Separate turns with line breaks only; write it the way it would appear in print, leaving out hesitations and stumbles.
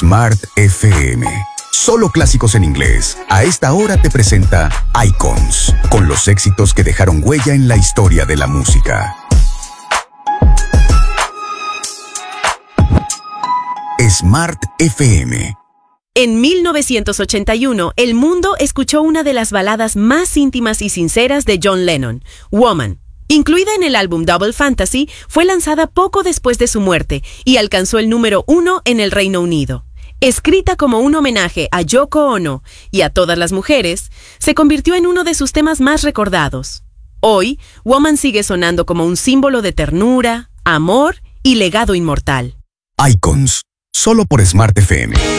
Smart FM. Solo clásicos en inglés. A esta hora te presenta Icons, con los éxitos que dejaron huella en la historia de la música. Smart FM.
En 1981, el mundo escuchó una de las baladas más íntimas y sinceras de John Lennon, Woman. Incluida en el álbum Double Fantasy, fue lanzada poco después de su muerte y alcanzó el número 1 en el Reino Unido. Escrita como un homenaje a Yoko Ono y a todas las mujeres, se convirtió en uno de sus temas más recordados. Hoy, Woman sigue sonando como un símbolo de ternura, amor y legado inmortal.
Icons, solo por Smart FM.